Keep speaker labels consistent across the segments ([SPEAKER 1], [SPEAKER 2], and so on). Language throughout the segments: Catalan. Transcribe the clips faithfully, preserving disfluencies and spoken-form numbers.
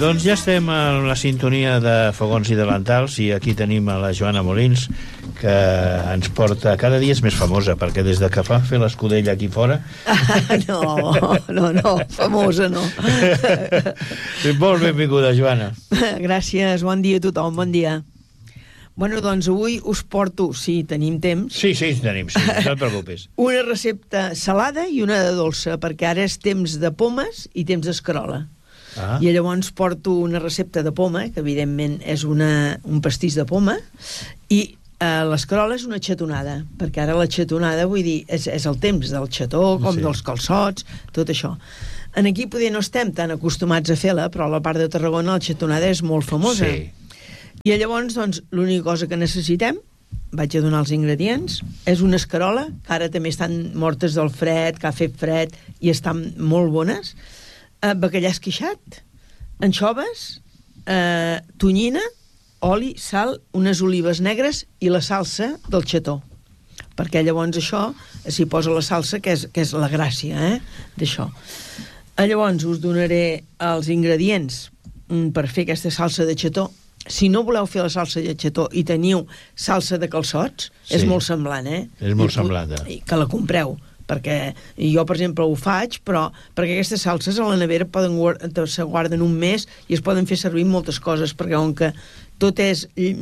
[SPEAKER 1] Doncs ja estem en la sintonia de Fogons i Delantals i aquí tenim a la Joana Molins, que ens porta... Cada dia és més famosa, perquè des de que fa fer l'escudella aquí fora...
[SPEAKER 2] Ah, no, no, no, famosa no.
[SPEAKER 1] Molt benvinguda, Joana.
[SPEAKER 2] Gràcies, bon dia a tothom, bon dia. Bueno, doncs avui us porto, si tenim temps...
[SPEAKER 1] Sí, sí, tenim, sí, no et preocupis.
[SPEAKER 2] Una recepta salada i una de dolça, perquè ara és temps de pomes i temps d'escarola.
[SPEAKER 1] Ah.
[SPEAKER 2] I llavors porto una recepta de poma, que evidentment és una, un pastís de poma, i eh, l'escarola és una xatonada, perquè ara la xatonada, vull dir, és, és el temps del xató, com sí. dels calçots, tot això. En aquí poder no estem tan acostumats a fer-la, però a la part de Tarragona la xatonada és molt famosa.
[SPEAKER 1] Sí.
[SPEAKER 2] I llavors, doncs, l'única cosa que necessitem, vaig a donar els ingredients, és una escarola, que ara també estan mortes del fred, que ha fet fred, i estan molt bones, eh, bacallà esqueixat, anxoves, eh, tonyina, oli, sal, unes olives negres i la salsa del xató. Perquè llavors això s'hi posa la salsa, que és, que és la gràcia, eh, d'això. Llavors us donaré els ingredients per fer aquesta salsa de xató. Si no voleu fer la salsa de xató i teniu salsa de calçots, sí. és molt semblant, eh?
[SPEAKER 1] És molt
[SPEAKER 2] I,
[SPEAKER 1] semblant.
[SPEAKER 2] I que la compreu, perquè jo, per exemple, ho faig, però perquè aquestes salses a la nevera poden, se guarden un mes i es poden fer servir moltes coses, perquè com que tot és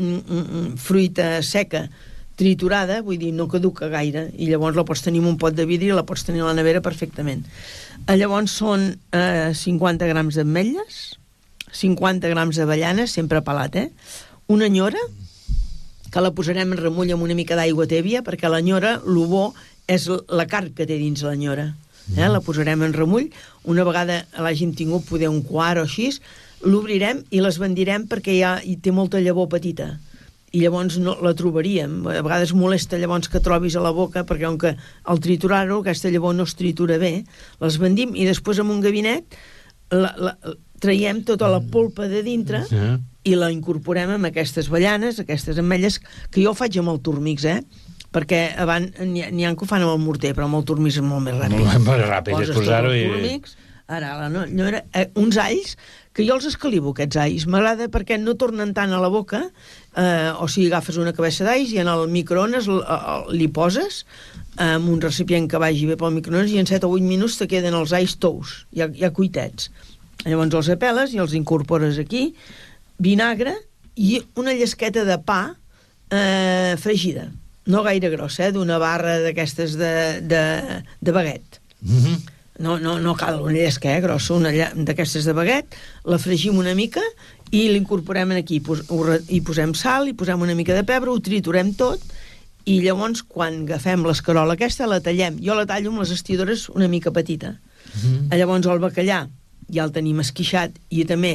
[SPEAKER 2] fruita seca, triturada, vull dir, no caduca gaire, i llavors la pots tenir en un pot de vidre i la pots tenir a la nevera perfectament. Llavors són eh, cinquanta grams d'ametlles, cinquanta grams d'avellanes, sempre pelat, eh? Una nyora, que la posarem en remull amb una mica d'aigua tèbia, perquè la nyora, el bo és la carn que té dins la nyora. Eh? La posarem en remull, una vegada l'hàgim tingut poder un quart o així, l'obrirem i les vendirem perquè ja hi té molta llavor petita. I llavors no la trobaríem. A vegades molesta llavors que trobis a la boca, perquè com que al triturar-ho, aquesta llavor no es tritura bé, les vendim i després amb un gabinet la, la, traiem tota la polpa de dintre sí. i la incorporem amb aquestes avellanes, aquestes ametlles, que jo faig amb el turmix, eh? Perquè abans n'hi ha, ha que ho fan amb el morter, però amb el turmix és molt més ràpid.
[SPEAKER 1] Molt més ràpid,
[SPEAKER 2] poses
[SPEAKER 1] posar-ho
[SPEAKER 2] tot el
[SPEAKER 1] i...
[SPEAKER 2] turmix, ara, la no, no era, eh, uns alls, que jo els escalivo, aquests alls. M'agrada perquè no tornen tant a la boca, eh, o sigui, agafes una cabeça d'alls i en el microones li poses eh, amb un recipient que vagi bé pel microones i en set o vuit minuts te queden els alls tous, ja, ja cuitets. Llavors els apeles i els incorpores aquí, vinagre i una llesqueta de pa eh, fregida. No gaire grossa, eh? D'una barra d'aquestes de, de, de baguet. Mm-hmm. No, no, no cal una llesca, eh, grossa, una d'aquestes de baguet, la fregim una mica i l'incorporem aquí. Pos, hi posem sal, hi posem una mica de pebre, ho triturem tot i llavors quan agafem l'escarola aquesta la tallem. Jo la tallo amb les estidores una mica petita. Mm-hmm. Llavors el bacallà ja el tenim esquixat i també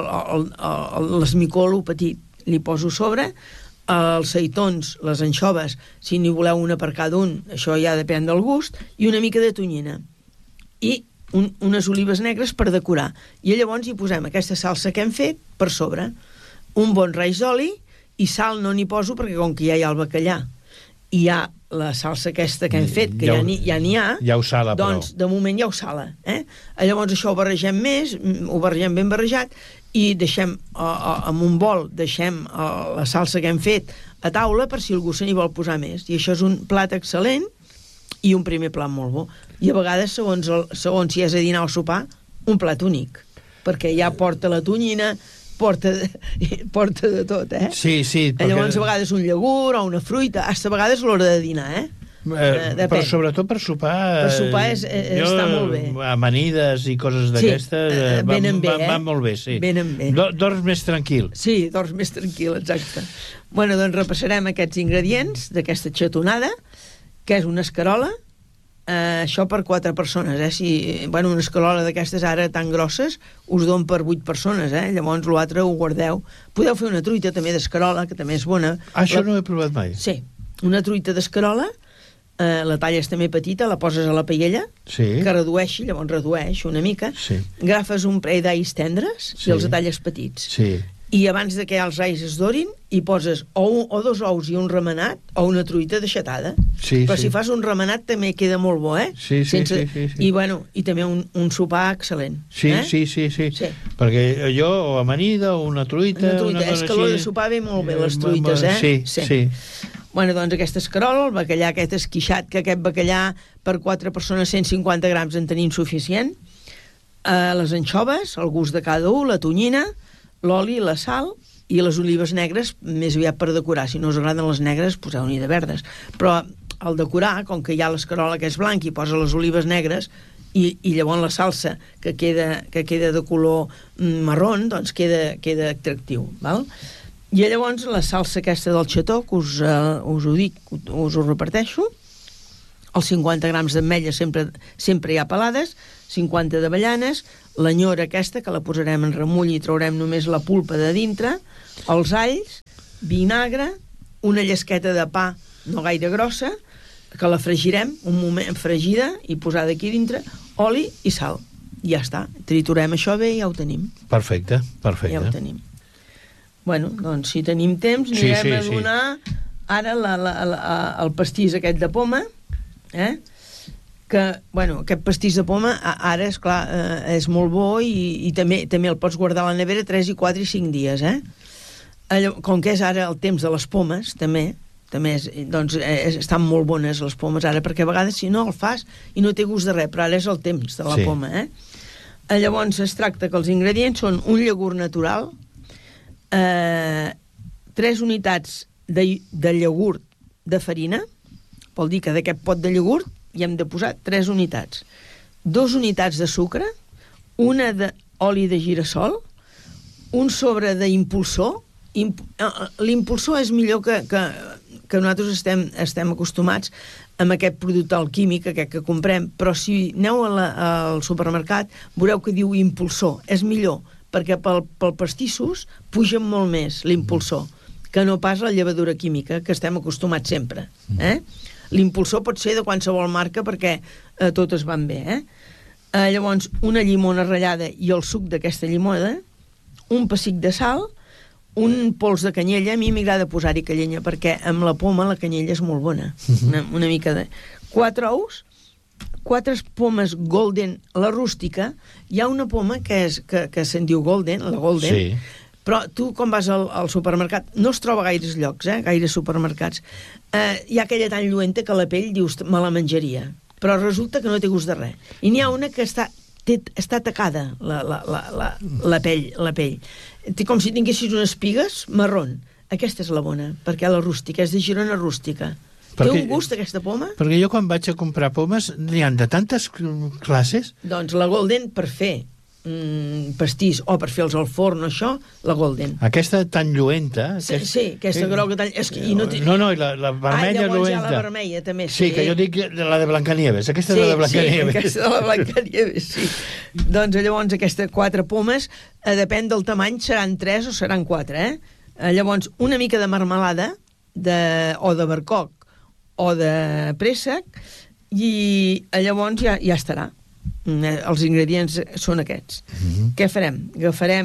[SPEAKER 2] l'esmicolo petit li poso sobre, els seitons, les anxoves, si n'hi voleu una per cada un, això ja depèn del gust, i una mica de tonyina. I un, unes olives negres per decorar. I llavors hi posem aquesta salsa que hem fet per sobre. Un bon raig d'oli i sal no n'hi poso perquè com que ja hi ha el bacallà i hi ha la salsa aquesta que hem fet, que ja, ja n'hi ja ha,
[SPEAKER 1] ja ho sala,
[SPEAKER 2] doncs
[SPEAKER 1] però.
[SPEAKER 2] de moment ja ho sala. Eh? Llavors això ho barregem més, ho barregem ben barrejat, i deixem, uh, amb un bol, deixem uh, la salsa que hem fet a taula per si algú se n'hi vol posar més. I això és un plat excel·lent i un primer plat molt bo. I a vegades, segons, el, segons si és a dinar o sopar, un plat únic, perquè ja porta la tonyina, porta de, porta de tot, eh?
[SPEAKER 1] Sí, sí. Perquè...
[SPEAKER 2] Llavors a vegades un llagurt o una fruita, fins a vegades l'hora de dinar, eh?
[SPEAKER 1] Eh, però sobretot per sopar,
[SPEAKER 2] per sopar és, eh, jo, està molt bé.
[SPEAKER 1] Amanides i coses d'aquestes
[SPEAKER 2] sí, eh,
[SPEAKER 1] van,
[SPEAKER 2] bé,
[SPEAKER 1] van,
[SPEAKER 2] eh?
[SPEAKER 1] van molt bé, sí.
[SPEAKER 2] Venen bé.
[SPEAKER 1] Do, dors més tranquil.
[SPEAKER 2] Sí, dors més tranquil, exacte. Bueno, doncs repassarem aquests ingredients d'aquesta xatonada, que és una escarola, eh, això per quatre persones, eh? Si, bueno, una escarola d'aquestes ara tan grosses us don per vuit persones, eh? Llavors l'altre ho guardeu. Podeu fer una truita també d'escarola, que també és bona.
[SPEAKER 1] Això
[SPEAKER 2] la...
[SPEAKER 1] no ho he provat mai.
[SPEAKER 2] Sí, una truita d'escarola, eh, la talles també petita, la poses a la paella,
[SPEAKER 1] sí.
[SPEAKER 2] que redueixi, llavors redueix una mica,
[SPEAKER 1] sí.
[SPEAKER 2] agafes un parell d'alls tendres sí. i els talles petits.
[SPEAKER 1] Sí.
[SPEAKER 2] i abans de que els alls es dorin hi poses o, un, o dos ous i un remenat o una truita deixatada.
[SPEAKER 1] Sí,
[SPEAKER 2] però
[SPEAKER 1] sí.
[SPEAKER 2] si fas un remenat també queda molt bo, eh?
[SPEAKER 1] Sí, sí, Sense... sí, sí, sí.
[SPEAKER 2] I, bueno, i també un, un sopar excel·lent.
[SPEAKER 1] Sí,
[SPEAKER 2] eh?
[SPEAKER 1] sí, sí, sí,
[SPEAKER 2] sí.
[SPEAKER 1] Perquè jo, o amanida, o una truita...
[SPEAKER 2] Una truita,
[SPEAKER 1] una
[SPEAKER 2] és que l'hora de sopar ve molt bé, les truites, eh?
[SPEAKER 1] Sí, sí. sí.
[SPEAKER 2] Bueno, doncs aquesta escarola, el bacallà aquest esquixat, que aquest bacallà per quatre persones cent cinquanta grams en tenim suficient, eh, les anxoves, el gust de cada un, la tonyina, l'oli, la sal i les olives negres, més aviat per decorar. Si no us agraden les negres, poseu-n'hi de verdes. Però al decorar, com que hi ha l'escarola que és blanc i posa les olives negres, i, i llavors la salsa que queda, que queda de color marrón, doncs queda, queda atractiu, val? I llavors la salsa aquesta del xató, que us, uh, us ho dic, us ho reparteixo, els cinquanta grams d'ametlles sempre, sempre hi ha pelades, cinquanta d'avellanes, l'anyora aquesta, que la posarem en remull i traurem només la pulpa de dintre, els alls, vinagre, una llesqueta de pa no gaire grossa, que la fregirem, un moment fregida i posada aquí dintre, oli i sal. I ja està. Triturem això bé i ja ho tenim.
[SPEAKER 1] Perfecte, perfecte.
[SPEAKER 2] Ja ho tenim. Bueno, doncs si tenim temps anirem sí, sí, a donar sí. ara la, la, la, el pastís aquest de poma, eh? que, bueno, aquest pastís de poma ara, és clar, eh, és molt bo i, i també, també el pots guardar a la nevera tres i quatre i cinc dies, eh? Allò, com que és ara el temps de les pomes, també, també és, doncs, és, estan molt bones les pomes ara, perquè a vegades si no el fas i no té gust de res, però ara és el temps de la sí. poma, eh? Llavors es tracta que els ingredients són un iogurt natural, eh, tres unitats de, de iogurt de farina, vol dir que d'aquest pot de iogurt hi hem de posar tres unitats, dos unitats de sucre, una d'oli de girassol, un sobre d'impulsor. Imp l'impulsor és millor que, que, que nosaltres estem, estem acostumats amb aquest producte alquímic, aquest que comprem, però si aneu a la, al supermercat veureu que diu impulsor, és millor, perquè pel, pel pastissos pugen molt més l'impulsor, que no pas la llevadura química, que estem acostumats sempre. Eh? L'impulsor pot ser de qualsevol marca perquè eh, totes van bé. Eh? Eh, llavors, una llimona ratllada i el suc d'aquesta llimona, un pessic de sal, un pols de canyella. A mi m'agrada posar-hi canyella perquè amb la poma la canyella és molt bona. Una, una mica de... Quatre ous, quatre pomes golden, la rústica. Hi ha una poma que, és, que, que se'n diu golden, la golden, sí. Però tu, quan vas al, al supermercat, no es troba gaires llocs, eh? Gaires supermercats. Eh, hi ha aquella tan lluenta que la pell dius, me la menjaria. Però resulta que no té gust de res. I n'hi ha una que està, té, està tacada, la, la, la, la, la pell. La pell. Té com si tinguessis unes pigues marrón. Aquesta és la bona, perquè la rústica, és de Girona rústica. Perquè, té un gust, aquesta poma?
[SPEAKER 1] Perquè jo quan vaig a comprar pomes, n'hi ha de tantes classes.
[SPEAKER 2] Doncs la golden, per fer Mm, pastís o per fer-los al forn o això, la golden.
[SPEAKER 1] Aquesta tan lluenta
[SPEAKER 2] sí, és... sí, aquesta groga tan... És que, i no,
[SPEAKER 1] no, no, i la, la vermella ah, lluenta.
[SPEAKER 2] Ah, la vermella també, sí.
[SPEAKER 1] Sí, que jo dic la de Blancanieves, aquesta sí, és la de Blancanieves.
[SPEAKER 2] Sí, aquesta de la Blancanieves, sí. Doncs llavors aquestes quatre pomes, eh, depèn del tamany, seran tres o seran quatre, eh? eh llavors una mica de marmelada de, o de barcoc o de préssec i eh, llavors ja, ja estarà. Els ingredients són aquests. Mm-hmm. Què farem? Agafarem...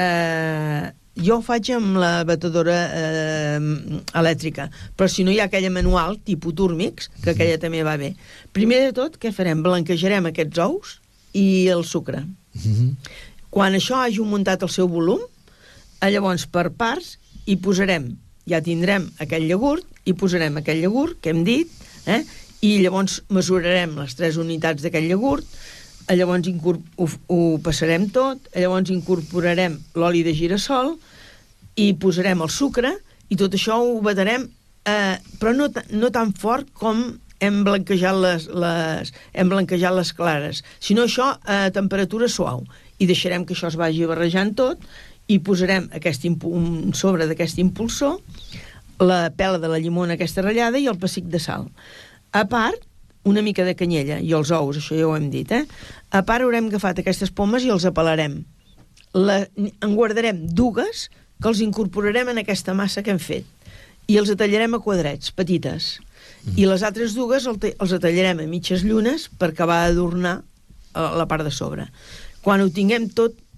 [SPEAKER 2] Eh, jo ho faig amb la batedora eh, elèctrica, però si no hi ha aquella manual, tipus Turmix, que aquella també va bé. Primer de tot, què farem? Blanquejarem aquests ous i el sucre. Mm-hmm. Quan això hagi muntat el seu volum, llavors per parts hi posarem, ja tindrem aquell iogurt, i posarem aquell iogurt que hem dit, eh? I llavors mesurarem les tres unitats d'aquell iogurt, llavors ho, ho passarem tot, llavors incorporarem l'oli de girassol i posarem el sucre i tot això ho batarem, eh, però no, no tan fort com hem blanquejat les, les, hem blanquejat les clares, sinó això a temperatura suau, i deixarem que això es vagi barrejant tot i posarem aquest un sobre d'aquest impulsor, la pela de la llimona aquesta ratllada i el pessic de sal. A part, una mica de canyella i els ous, això ja ho hem dit, eh? A part haurem agafat aquestes pomes i els apelarem. La, en guardarem dues que els incorporarem en aquesta massa que hem fet i els tallarem a quadrats, petites. Mm. I les altres dues els tallarem a mitges llunes per acabar d'adornar la part de sobre. Quan ho tinguem tot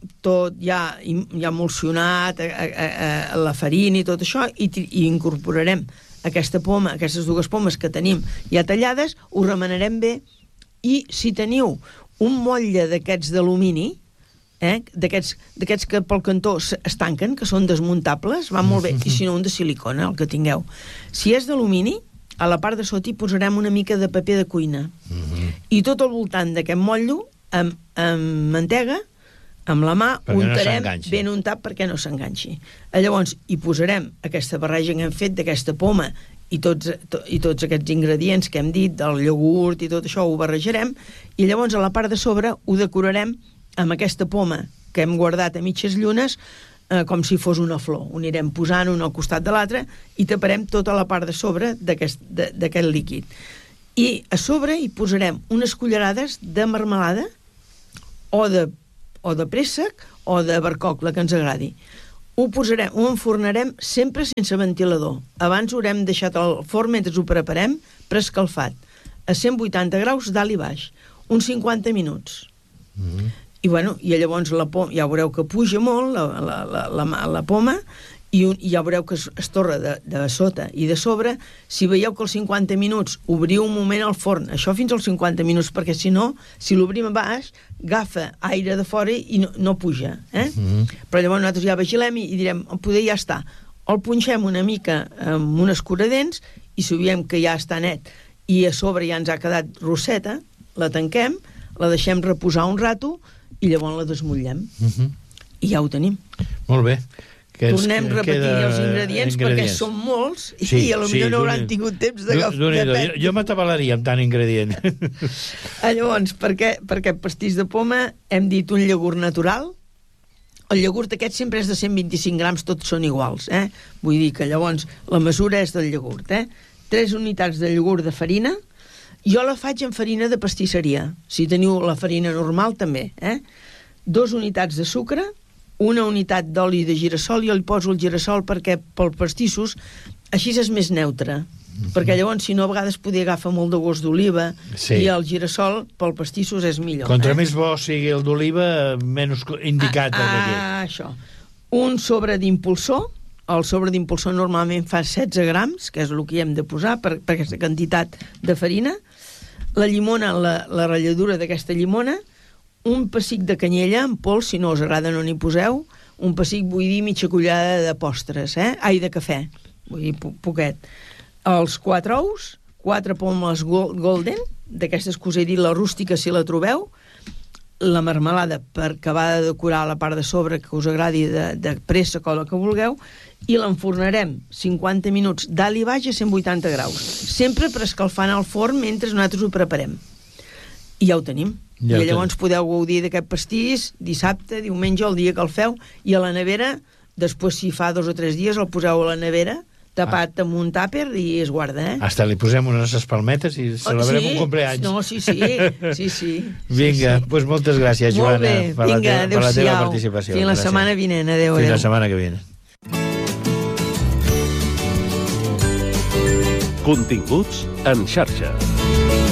[SPEAKER 2] tot ja, ja emulsionat, a, a, a la farina i tot això, i, i incorporarem aquesta poma, aquestes dues pomes que tenim ja tallades, ho remenarem bé, i si teniu un motlle d'aquests d'alumini, eh, d'aquests que pel cantó es tanquen, que són desmuntables, va molt bé, i si no un de silicona, el que tingueu. Si és d'alumini, a la part de sota hi posarem una mica de paper de cuina, uh-huh. i tot al voltant d'aquest motllo, amb, amb mantega, amb la mà, perquè untarem no ben untat perquè no s'enganxi. Llavors hi posarem aquesta barreja que hem fet d'aquesta poma i tots, to, i tots aquests ingredients que hem dit, del iogurt i tot això, ho barrejarem, i llavors a la part de sobre ho decorarem amb aquesta poma que hem guardat a mitges llunes, eh, com si fos una flor. Ho anirem posant un al costat de l'altre i taparem tota la part de sobre d'aquest líquid. I a sobre hi posarem unes cullerades de marmelada o de o de préssec o de barcoc, la que ens agradi. Ho posarem, ho enfornarem sempre sense ventilador. Abans ho haurem deixat al forn mentre ho preparem, preescalfat, a cent vuitanta graus dalt i baix, uns cinquanta minuts. Mm. I, bueno, i llavors la poma, ja veureu que puja molt la, la, la, la, la poma, i, un, i ja veureu que es, es torra de, de sota i de sobre. Si veieu que als cinquanta minuts obriu un moment al forn, això fins als cinquanta minuts, perquè si no, si l'obrim a baix, agafa aire de fora i no, no puja. Eh? Mm-hmm. Però llavors nosaltres ja vigilem i, i direm, poder ja està. El punxem una mica amb un escuradents i si veiem que ja està net i a sobre ja ens ha quedat rosseta, la tanquem, la deixem reposar un rato i llavors la desmotllem. Mm-hmm. I ja ho tenim.
[SPEAKER 1] Molt bé. Que
[SPEAKER 2] tornem repetint els ingredients, ingredients perquè són molts i sí, a lo millor sí, no hauran tingut temps de agafar.
[SPEAKER 1] Jo, jo m'atabalaria amb tant ingredient.
[SPEAKER 2] Llavors, per, què, per aquest pastís de poma hem dit un iogurt natural. El iogurt aquest sempre és de cent vint-i-cinc grams, tots són iguals. Eh? Vull dir que llavors la mesura és del iogurt. Eh? Tres unitats de iogurt de farina. Jo la faig en farina de pastisseria. Si teniu la farina normal, també. Eh? Dos unitats de sucre, una unitat d'oli de girassol, jo li poso el girassol perquè pel pastissos així és més neutre, mm-hmm. perquè llavors si no a vegades poder agafar molt de gust d'oliva, sí. I el girassol pel pastissos és millor.
[SPEAKER 1] Contra
[SPEAKER 2] eh?
[SPEAKER 1] més bo sigui el d'oliva, menys indicat.
[SPEAKER 2] Ah, ah això. Un sobre d'impulsor, el sobre d'impulsor normalment fa setze grams, que és el que hi hem de posar per, per aquesta quantitat de farina, la llimona, la, la ratlladura d'aquesta llimona, un pessic de canyella en pols, si no us agrada no n'hi poseu, un pessic, vull dir, mitja cullada de postres, eh? Ai, de cafè, vull dir, po poquet. Els quatre ous, quatre pomes golden, d'aquestes que us he dit, la rústica, si la trobeu, la marmelada per acabar de decorar la part de sobre que us agradi de, de pressa, o la que vulgueu, i l'enfornarem cinquanta minuts dalt i baix a cent vuitanta graus, sempre preescalfant al forn mentre nosaltres ho preparem. I ja ho tenim. Ja I llavors podeu gaudir d'aquest pastís dissabte, diumenge, el dia que el feu, i a la nevera, després si fa dos o tres dies el poseu a la nevera tapat ah. amb un tàper i es guarda, eh?
[SPEAKER 1] Hasta li posem unes espalmetes i celebrem sí, un compleanys.
[SPEAKER 2] No, sí, sí, sí, sí.
[SPEAKER 1] Vinga, doncs sí, sí. pues moltes gràcies, Joana,
[SPEAKER 2] bé,
[SPEAKER 1] per,
[SPEAKER 2] vinga,
[SPEAKER 1] la teva, per la teva participació.
[SPEAKER 2] Fins la gràcies. Setmana vinent, adéu,
[SPEAKER 1] Fins
[SPEAKER 2] adéu.
[SPEAKER 1] la setmana que viene.
[SPEAKER 3] Continguts en xarxa.